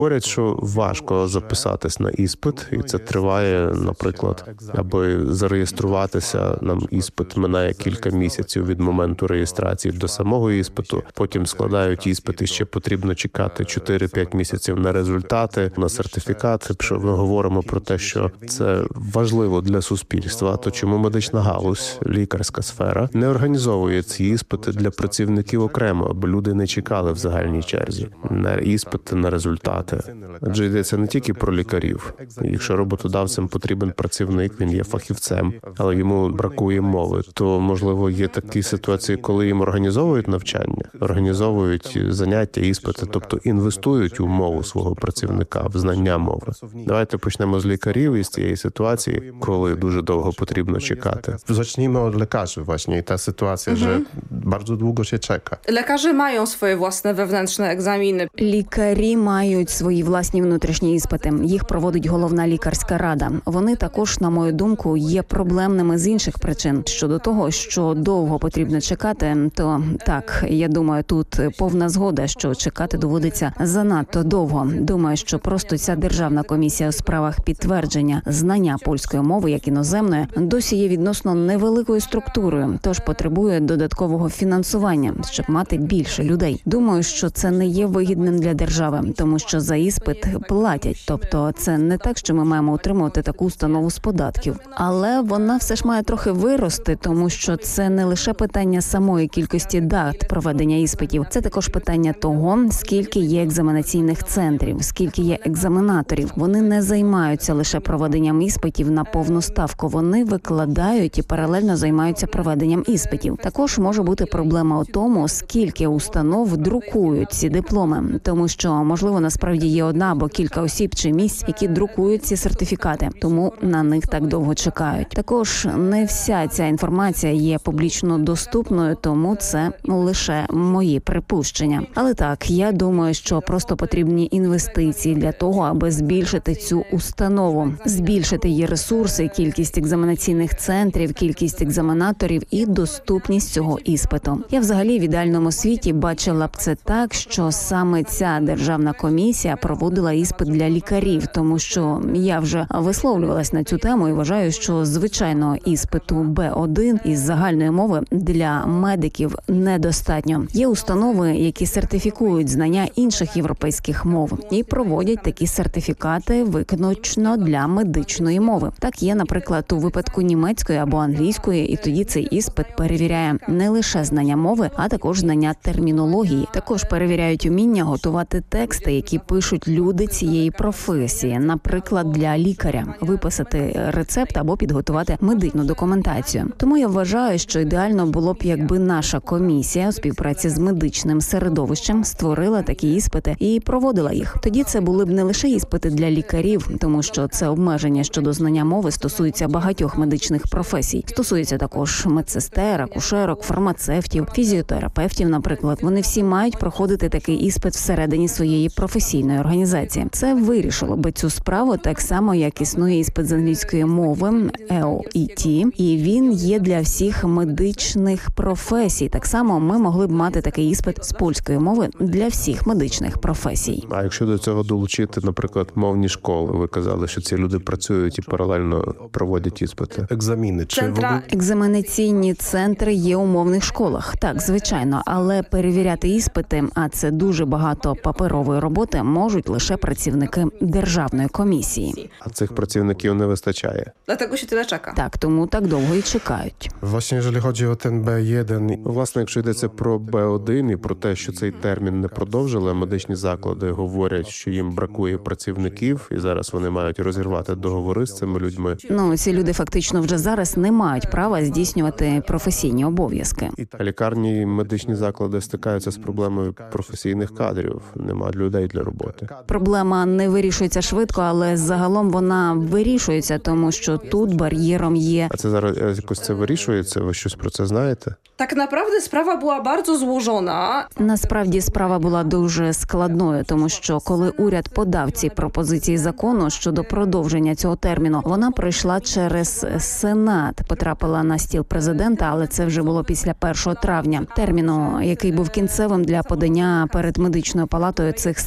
Говорять, що важко записатись на іспит, і це триває, наприклад, аби зареєструватися, нам іспит минає кілька місяців від моменту реєстрації до самого іспиту. Потім складають іспит і ще потрібно чекати 4-5 місяців на результати, на сертифікат. Якщо ми говоримо про те, що це важливо для суспільства, то чому медична галузь, лікарська сфера не організовує ці іспити для працівників окремо, аби люди не чекали в загальній черзі на іспити, на результати? Адже йдеться не тільки про лікарів. Якщо роботодавцям потрібен працівник, він є фахівцем, але йому бракує мови, то, можливо, є такі ситуації, коли їм організовують навчання, організовують заняття, іспити, тобто інвестують у мову свого працівника, в знання мови. Давайте почнемо з лікарів і з цієї ситуації, коли дуже довго потрібно чекати. Zacznijmy od lekarzy właśnie i ta sytuacja, że bardzo długo się czeka. Lekarze mają swoje własne wewnętrzne egzaminy. Лікарі мають свої власні внутрішні іспити. Їх проводить головна лікарська рада. Вони також, на мою думку, є проблемними з інших причин. Щодо того, що довго потрібно чекати, то так, я думаю, тут повна згода, що чекати доводиться занадто довго. Думаю, що просто ця державна комісія у справах підтвердження знання польської мови як іноземної досі є відносно невеликою структурою, тож потребує додаткового фінансування, щоб мати більше людей. Думаю, що це не є вигідним для держави, тому що за іспит платять. Тобто це не так, що ми маємо утримувати таку установу з податків. Але вона все ж має трохи вирости, тому що це не лише питання самої кількості дат проведення іспитів. Це також питання того, скільки є екзаменаційних центрів, скільки є екзаменаторів. Вони не займаються лише проведенням іспитів на повну ставку. Вони викладають і паралельно займаються проведенням іспитів. Також може бути проблема у тому, скільки установ друкують ці дипломи, тому що, можливо, насправді є одна або кілька осіб чи місць, які друкують ці сертифікати, тому на них так довго чекають. Також не вся ця інформація є публічно доступною, тому це лише мої припущення. Але так, я думаю, що просто потрібні інвестиції для того, аби збільшити цю установу, збільшити її ресурси, кількість екзаменаційних центрів, кількість екзаменаторів і доступність цього іспиту. Я взагалі в ідеальному світі бачила б це так, що саме ця державна комісія проводила іспит для лікарів, тому що я вже висловлювалась на цю тему і вважаю, що звичайного іспиту Б1 із загальної мови для медиків недостатньо. Є установи, які сертифікують знання інших європейських мов і проводять такі сертифікати виключно для медичної мови. Так є, наприклад, у випадку німецької або англійської, і тоді цей іспит перевіряє не лише знання мови, а також знання термінології. Також перевіряють уміння готувати тексти, які пишуть люди цієї професії, наприклад, для лікаря, виписати рецепт або підготувати медичну документацію. Тому я вважаю, що ідеально було б, якби наша комісія у співпраці з медичним середовищем створила такі іспити і проводила їх. Тоді це були б не лише іспити для лікарів, тому що це обмеження щодо знання мови стосується багатьох медичних професій. Стосується також медсестер, акушерок, фармацевтів, фізіотерапевтів, наприклад. Вони всі мають проходити такий іспит всередині своєї професійної організації. Це вирішило би цю справу так само, як існує іспит з англійської мови EOET, і він є для всіх медичних професій. Так само ми могли б мати такий іспит з польської мови для всіх медичних професій. А якщо до цього долучити, наприклад, мовні школи, ви казали, що ці люди працюють і паралельно проводять іспити. Egzaminy. Czy w ogóle... Екзаменаційні центри є у мовних школах. Так, звичайно, але перевіряти іспити, а це дуже багато паперової роботи, можуть лише працівники державної комісії. А цих працівників не вистачає. Dlatego się tyle czeka. Так, тому так довго і чекають. Właśnie jeżeli chodzi o ten B1, Власне, якщо йдеться про Б1 і про те, що цей термін не продовжили, медичні заклади говорять, що їм бракує працівників, і зараз вони мають розірвати договори з цими людьми. Ну, ці люди фактично вже зараз не мають права здійснювати професійні обов'язки. А лікарні і медичні заклади стикаються з проблемою професійних кадрів. Нема людей для роботи. Проблема не вирішується швидко, але загалом вона вирішується, тому що тут бар'єром є. А це зараз якось це вирішується? Ви щось про це знаєте? Tak naprawdę sprawa była bardzo złożona. Насправді справа була дуже складною, тому що коли уряд подав ці пропозиції закону щодо продовження цього терміну, вона пройшла через Сенат, потрапила на стіл президента, але це вже було після 1 травня. Терміну, який був кінцевим для подання перед медичною палатою цих сертифікатів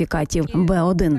сертифікатів Б1.